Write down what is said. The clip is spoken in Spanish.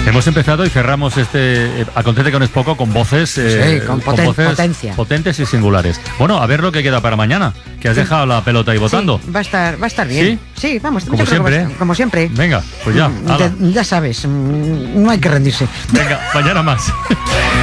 Hemos empezado y cerramos Acontece que no es poco con voces, con voces potencia. Potentes y singulares. Bueno, a ver lo que queda para mañana, que has dejado la pelota ahí votando. Sí, va a estar bien. Sí, vamos. Como siempre. Como siempre. Venga, pues ya. Ya sabes, no hay que rendirse. Venga, mañana más.